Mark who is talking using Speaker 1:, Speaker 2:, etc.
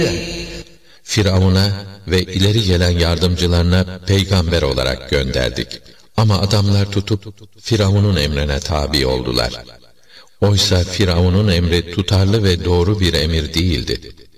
Speaker 1: Firavun'a ve ileri gelen yardımcılarına peygamber olarak gönderdik. Ama adamlar tutup Firavun'un emrine tabi oldular. Oysa Firavun'un emri tutarlı ve doğru bir emir değildi.